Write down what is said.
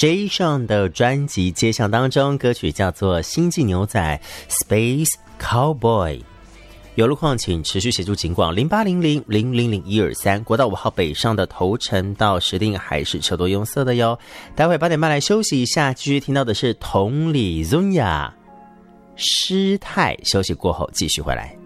J 上的专辑街巷当中，歌曲叫做《星际牛仔》 Space Cowboy。有路况请持续协助警广0800000123，国道5号北上的头城到石碇还是车多拥塞的哟。待会8点半来休息一下，继续听到的是同里 Zunya 失态，休息过后继续回来。